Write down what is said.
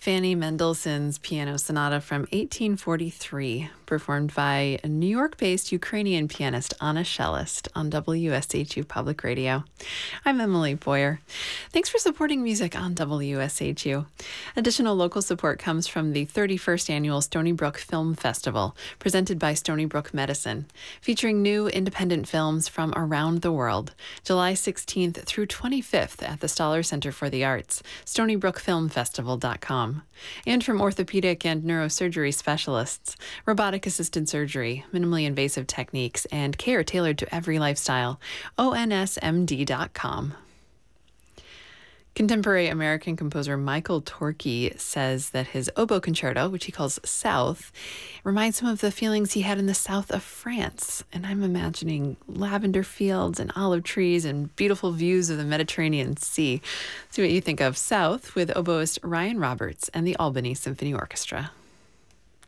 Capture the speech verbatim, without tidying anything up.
Fanny Mendelssohn's Piano Sonata from eighteen forty-three, performed by a New York-based Ukrainian pianist Anna Shellist on W S H U Public Radio. I'm Emily Boyer. Thanks for supporting music on W S H U. Additional local support comes from the thirty-first Annual Stony Brook Film Festival, presented by Stony Brook Medicine, featuring new independent films from around the world, July sixteenth through twenty-fifth at the Stoller Center for the Arts, stony brook film festival dot com. And from orthopedic and neurosurgery specialists, robotic-assisted surgery, minimally invasive techniques, and care tailored to every lifestyle, O N S M D dot com. Contemporary American composer Michael Torke says that his oboe concerto, which he calls South, reminds him of the feelings he had in the south of France. And I'm imagining lavender fields and olive trees and beautiful views of the Mediterranean Sea. See what you think of South with oboist Ryan Roberts and the Albany Symphony Orchestra.